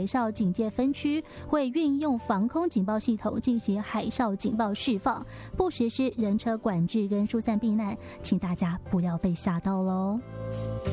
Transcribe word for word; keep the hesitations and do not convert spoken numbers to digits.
海啸警戒分区会运用防空警报系统进行海啸警报释放，不实施人车管制跟疏散避难，请大家不要被吓到喽。